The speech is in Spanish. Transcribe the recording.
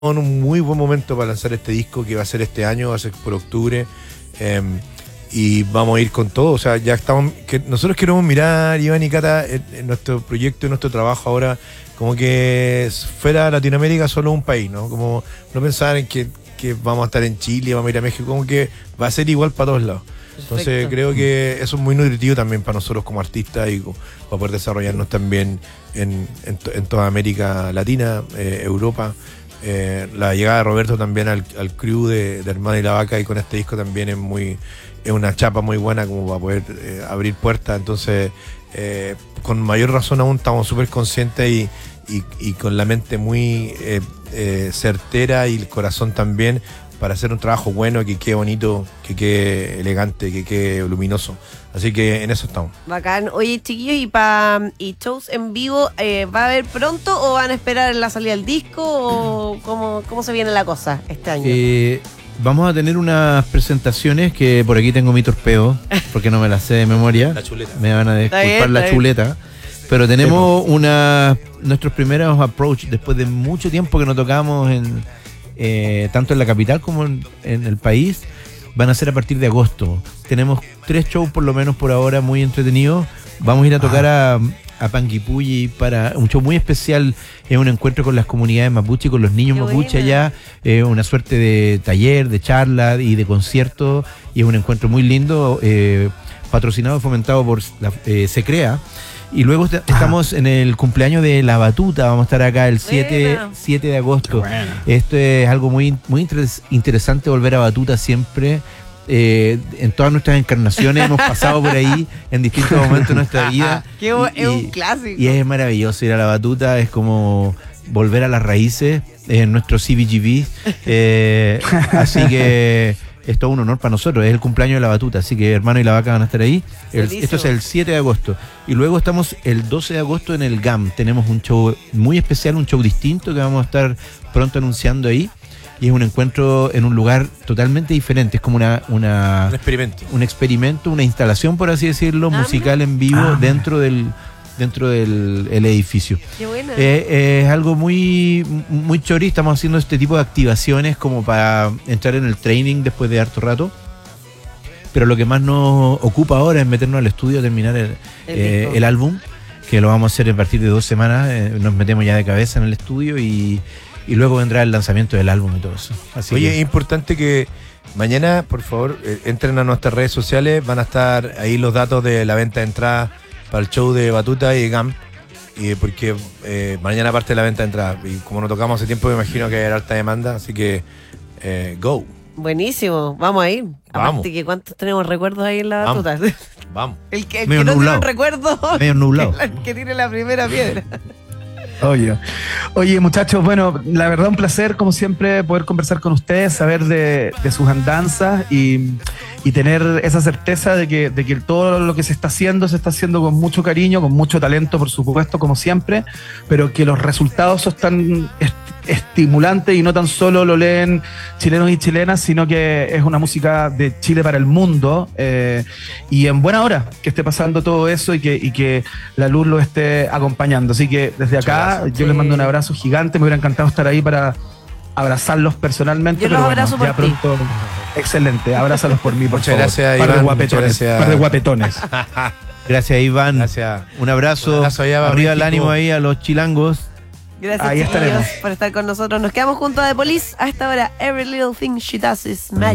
en un muy buen momento para lanzar este disco que va a ser este año, va a ser por octubre. Y vamos a ir con todo. O sea, ya estamos. Nosotros queremos mirar, Iván y Cata, en nuestro proyecto y nuestro trabajo ahora, como que fuera Latinoamérica solo un país, ¿no? Como no pensar en que vamos a estar en Chile, vamos a ir a México, como que va a ser igual para todos lados. Entonces Perfecto. creo que eso es muy nutritivo también para nosotros como artistas y para poder desarrollarnos también en toda América Latina, Europa. La llegada de Roberto también al crew de Hermano y la Vaca, y con este disco también es una chapa muy buena como para poder abrir puertas. Entonces con mayor razón aún estamos súper conscientes y con la mente muy certera y el corazón también para hacer un trabajo bueno, que quede bonito, que quede elegante, que quede luminoso. Así que en eso estamos. Bacán. Oye, chiquillos, ¿y shows en vivo va a haber pronto o van a esperar la salida del disco? ¿O cómo se viene la cosa este año? Vamos a tener unas presentaciones que por aquí tengo mi torpeo, porque no me las sé de memoria. La chuleta. Me van a disculpar bien, la chuleta. Pero tenemos nuestros primeros approach después de mucho tiempo que no tocamos tanto en la capital como en el país. Van a ser a partir de agosto. Tenemos 3 shows por lo menos por ahora muy entretenidos. Vamos a ir a tocar a Panguipulli para un show muy especial. Es un encuentro con las comunidades mapuche, con los niños Qué mapuche buena. allá. Una suerte de taller, de charla y de concierto. Y es un encuentro muy lindo, patrocinado y fomentado por Se Crea. Y luego estamos en el cumpleaños de La Batuta. Vamos a estar acá el 7 de agosto. Esto es algo muy, muy interesante, volver a Batuta siempre. En todas nuestras encarnaciones hemos pasado por ahí en distintos momentos de nuestra vida. Es un clásico. Y es maravilloso ir a La Batuta. Es como volver a las raíces en nuestro CBGB. Así que es todo un honor para nosotros. Es el cumpleaños de La Batuta, así que Hermano y la Vaca van a estar ahí. Esto es el 7 de agosto. Y luego estamos el 12 de agosto en el GAM. Tenemos un show muy especial, un show distinto que vamos a estar pronto anunciando ahí. Y es un encuentro en un lugar totalmente diferente. Es como un experimento, una instalación, por así decirlo, musical en vivo dentro del edificio. Qué buena. Es algo muy, muy chori. Estamos haciendo este tipo de activaciones como para entrar en el training después de harto rato. Pero lo que más nos ocupa ahora es meternos al estudio a terminar el álbum, que lo vamos a hacer a partir de 2 semanas. Nos metemos ya de cabeza en el estudio y luego vendrá el lanzamiento del álbum y todo eso. Oye, es importante que mañana, por favor, entren a nuestras redes sociales. Van a estar ahí los datos de la venta de entradas para el show de Batuta y GAM, porque mañana parte la venta de entradas. Y como no tocamos hace tiempo, me imagino que hay alta demanda, así que go. Buenísimo, vamos a ir. Vamos. Aparte que cuántos tenemos recuerdos ahí en La Batuta. Vamos. El que Medio no tiene nublado. un recuerdo, Medio nublado. el que tiene la primera piedra. Oye, muchachos, bueno, la verdad un placer, como siempre, poder conversar con ustedes, saber de sus andanzas y tener esa certeza de que todo lo que se está haciendo con mucho cariño, con mucho talento, por supuesto, como siempre, pero que los resultados son tan estimulantes y no tan solo lo leen chilenos y chilenas, sino que es una música de Chile para el mundo, y en buena hora que esté pasando todo eso y que la luz lo esté acompañando. Así que desde acá yo les mando un abrazo gigante. Me hubiera encantado estar ahí para abrazarlos personalmente. Yo los pero abrazo ya por ti. pronto. Excelente, abrázalos por mí, por Muchas favor. gracias, Par de Iván. guapetones, Muchas gracias. par de guapetones. Gracias, Iván. Gracias. Un abrazo. Un abrazo allá, Arriba el México. ánimo ahí a los chilangos. Gracias, Ahí chiquillos, estaremos. por estar con nosotros. Nos quedamos junto a The Police a esta hora. Every little thing she does is magic.